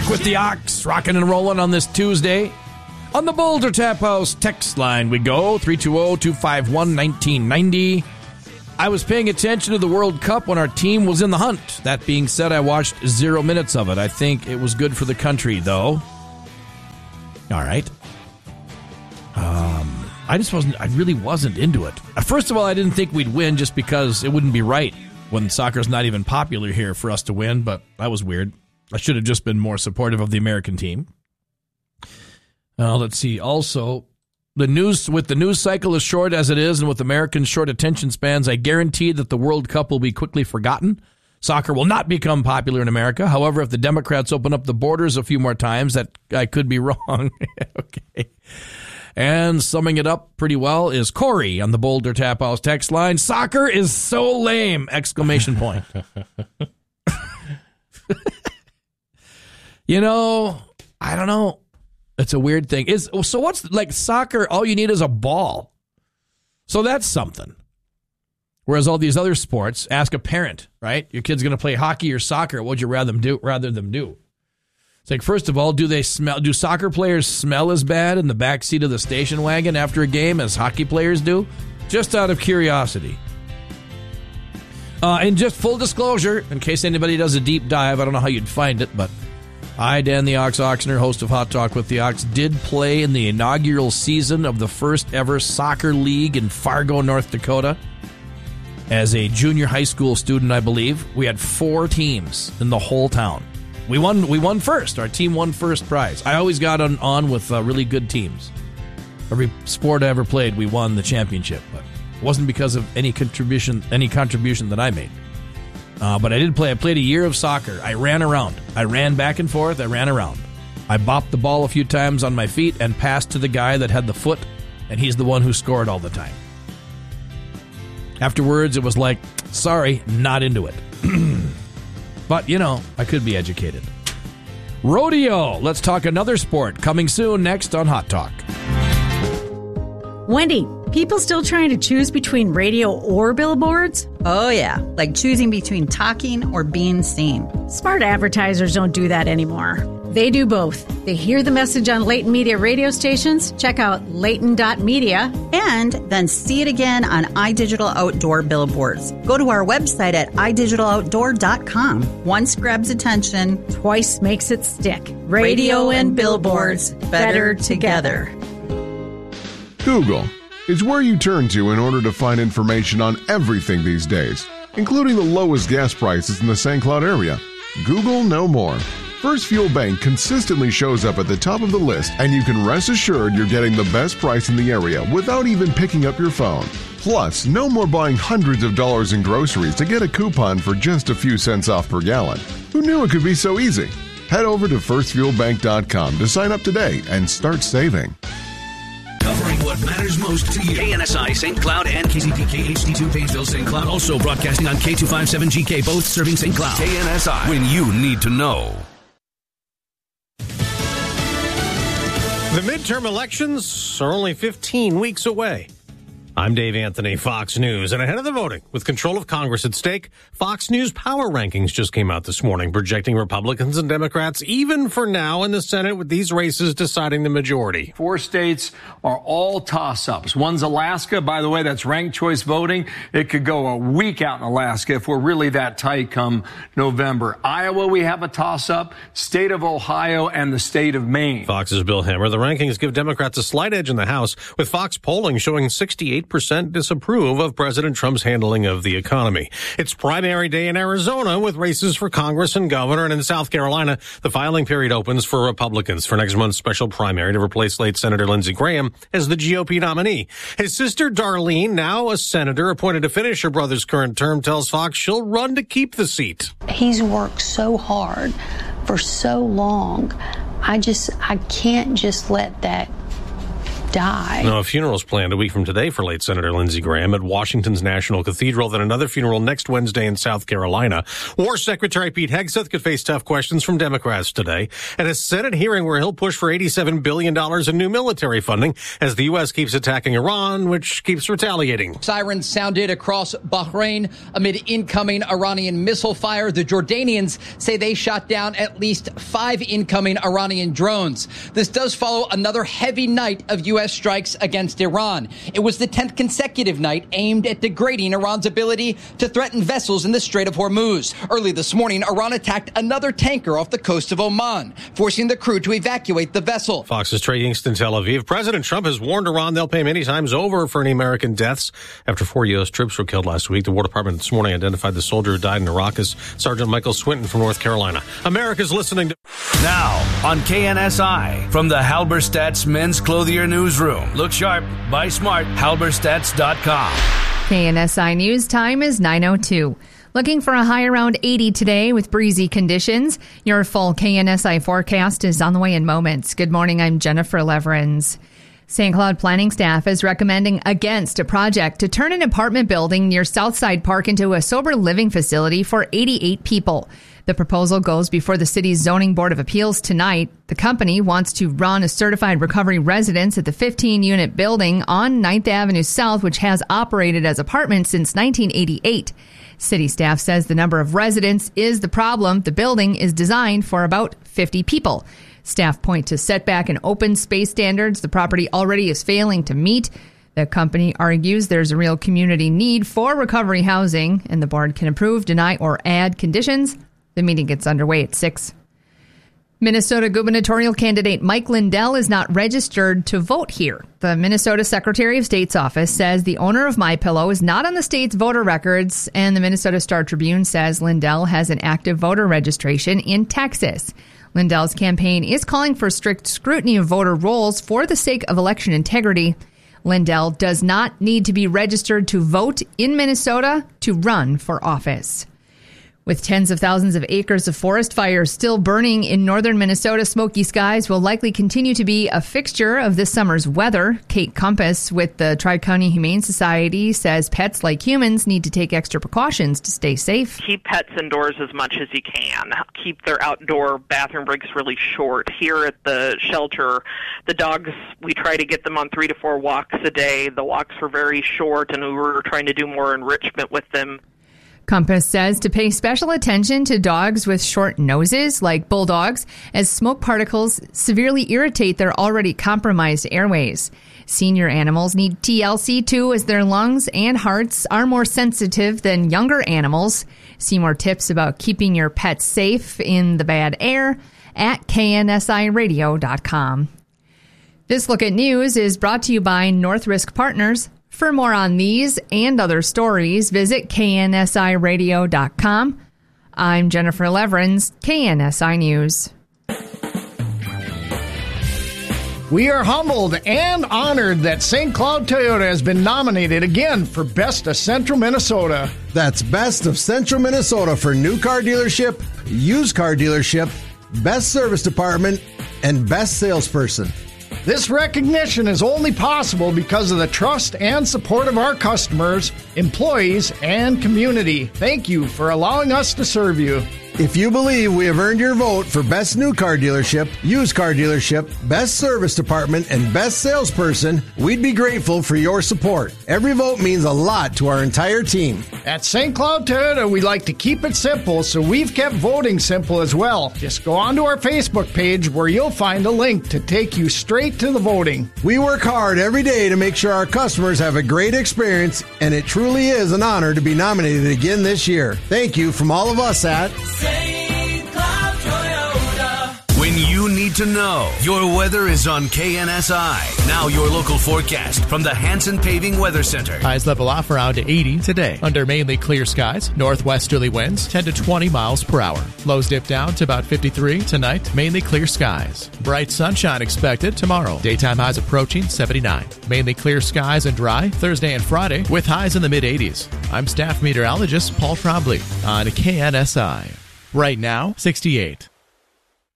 Talk with the Ox, rocking and rolling on this Tuesday. On the Boulder Tap House text line we go, 320-251-1990. I was paying attention to the World Cup when our team was in the hunt. That being said, I watched 0 minutes of it. I think it was good for the country, though. All right. I really wasn't into it. First of all, I didn't think we'd win just because it wouldn't be right when soccer's not even popular here for us to win, but that was weird. I should have just been more supportive of the American team. Let's see. Also, the news cycle as short as it is, and with Americans' short attention spans, I guarantee that the World Cup will be quickly forgotten. Soccer will not become popular in America. However, if the Democrats open up the borders a few more times, that I could be wrong. Okay. And summing it up pretty well is Corey on the Boulder Tap House text line. Soccer is so lame! Exclamation point. I don't know. It's a weird thing. So what's like soccer? All you need is a ball. So that's something. Whereas all these other sports, ask a parent, right? Your kid's going to play hockey or soccer. What would you rather them do? It's like, first of all, do soccer players smell as bad in the backseat of the station wagon after a game as hockey players do? Just out of curiosity. And just full disclosure, in case anybody does a deep dive, I don't know how you'd find it, but I, Dan the Ox Oxner, host of Hot Talk with the Ox, did play in the inaugural season of the first ever soccer league in Fargo, North Dakota. As a junior high school student, I believe, we had 4 teams in the whole town. We won first. Our team won first prize. I always got on with really good teams. Every sport I ever played, we won the championship, but it wasn't because of any contribution that I made. But I did play. I played a year of soccer. I ran around. I ran back and forth. I ran around. I bopped the ball a few times on my feet and passed to the guy that had the foot, and he's the one who scored all the time. Afterwards, it was like, sorry, not into it. But, I could be educated. Rodeo. Let's talk another sport. Coming soon next on Hot Talk. Wendy, people still trying to choose between radio or billboards? Oh, yeah, like choosing between talking or being seen. Smart advertisers don't do that anymore. They do both. They hear the message on Leighton Media radio stations, check out Leighton.media, and then see it again on iDigital Outdoor billboards. Go to our website at idigitaloutdoor.com. Once grabs attention, twice makes it stick. Radio and billboards, better together. Google is where you turn to in order to find information on everything these days, including the lowest gas prices in the St. Cloud area. Google no more. First Fuel Bank consistently shows up at the top of the list, and you can rest assured you're getting the best price in the area without even picking up your phone. Plus, no more buying hundreds of dollars in groceries to get a coupon for just a few cents off per gallon. Who knew it could be so easy? Head over to firstfuelbank.com to sign up today and start saving. Covering what matters most to you. KNSI St. Cloud and KZPK HD2 Painesville St. Cloud. Also broadcasting on K257GK, both serving St. Cloud. KNSI, when you need to know. The midterm elections are only 15 weeks away. I'm Dave Anthony, Fox News. And ahead of the voting, with control of Congress at stake, Fox News Power Rankings just came out this morning, projecting Republicans and Democrats even for now in the Senate, with these races deciding the majority. 4 states are all toss-ups. One's Alaska. By the way, that's ranked choice voting. It could go a week out in Alaska if we're really that tight come November. Iowa, we have a toss-up. State of Ohio and the state of Maine. Fox's Bill Hammer. The rankings give Democrats a slight edge in the House, with Fox polling showing 68% disapprove of President Trump's handling of the economy. It's primary day in Arizona with races for Congress and governor, and in South Carolina, the filing period opens for Republicans for next month's special primary to replace late Senator Lindsey Graham as the GOP nominee. His sister Darlene, now a senator appointed to finish her brother's current term, tells Fox she'll run to keep the seat. He's worked so hard for so long. I can't just let that die. No, a funeral is planned a week from today for late Senator Lindsey Graham at Washington's National Cathedral, then another funeral next Wednesday in South Carolina. War Secretary Pete Hegseth could face tough questions from Democrats today at a Senate hearing where he'll push for $87 billion in new military funding as the U.S. keeps attacking Iran, which keeps retaliating. Sirens sounded across Bahrain amid incoming Iranian missile fire. The Jordanians say they shot down at least 5 incoming Iranian drones. This does follow another heavy night of U.S. strikes against Iran. It was the 10th consecutive night aimed at degrading Iran's ability to threaten vessels in the Strait of Hormuz. Early this morning, Iran attacked another tanker off the coast of Oman, forcing the crew to evacuate the vessel. Fox's Trey Yingst in Tel Aviv. President Trump has warned Iran they'll pay many times over for any American deaths after 4 U.S. troops were killed last week. The War Department this morning identified the soldier who died in Iraq as Sergeant Michael Swinton from North Carolina. America's listening to... Now on KNSI from the Halberstadt's Men's Clothier Newsroom. Look sharp, buy smart, halberstadts.com. KNSI News time is 9:02. Looking for a high around 80 today with breezy conditions. Your full KNSI forecast is on the way in moments. Good morning, I'm Jennifer Leverins. St. Cloud planning staff is recommending against a project to turn an apartment building near Southside Park into a sober living facility for 88 people. The proposal goes before the city's Zoning Board of Appeals tonight. The company wants to run a certified recovery residence at the 15-unit building on 9th Avenue South, which has operated as apartments since 1988. City staff says the number of residents is the problem. The building is designed for about 50 people. Staff point to setback and open space standards the property already is failing to meet. The company argues there's a real community need for recovery housing, and the board can approve, deny, or add conditions. The meeting gets underway at 6. Minnesota gubernatorial candidate Mike Lindell is not registered to vote here. The Minnesota Secretary of State's office says the owner of MyPillow is not on the state's voter records, and the Minnesota Star Tribune says Lindell has an active voter registration in Texas. Lindell's campaign is calling for strict scrutiny of voter rolls for the sake of election integrity. Lindell does not need to be registered to vote in Minnesota to run for office. With tens of thousands of acres of forest fires still burning in northern Minnesota, smoky skies will likely continue to be a fixture of this summer's weather. Kate Compass with the Tri-County Humane Society says pets like humans need to take extra precautions to stay safe. Keep pets indoors as much as you can. Keep their outdoor bathroom breaks really short. Here at the shelter, the dogs, we try to get them on 3 to 4 walks a day. The walks were very short, and we were trying to do more enrichment with them. Compass says to pay special attention to dogs with short noses, like bulldogs, as smoke particles severely irritate their already compromised airways. Senior animals need TLC too, as their lungs and hearts are more sensitive than younger animals. See more tips about keeping your pets safe in the bad air at KNSIRadio.com. This Look at News is brought to you by North Risk Partners. For more on these and other stories, visit KNSIRadio.com. I'm Jennifer Leverins, KNSI News. We are humbled and honored that St. Cloud Toyota has been nominated again for Best of Central Minnesota. That's Best of Central Minnesota for new car dealership, used car dealership, best service department, and best salesperson. This recognition is only possible because of the trust and support of our customers, employees, and community. Thank you for allowing us to serve you. If you believe we have earned your vote for Best New Car Dealership, Used Car Dealership, Best Service Department, and Best Salesperson, we'd be grateful for your support. Every vote means a lot to our entire team. At St. Cloud Toyota, we like to keep it simple, so we've kept voting simple as well. Just go onto our Facebook page where you'll find a link to take you straight to the voting. We work hard every day to make sure our customers have a great experience, and it truly is an honor to be nominated again this year. Thank you from all of us at St. Cloud Toyota. When you need to know, your weather is on KNSI. Now your local forecast from the Hanson Paving Weather Center. Highs level off around 80 today. Under mainly clear skies, northwesterly winds 10 to 20 miles per hour. Lows dip down to about 53 tonight. Mainly clear skies. Bright sunshine expected tomorrow. Daytime highs approaching 79. Mainly clear skies and dry Thursday and Friday with highs in the mid-80s. I'm staff meteorologist Paul Trombley on KNSI. Right now, 68.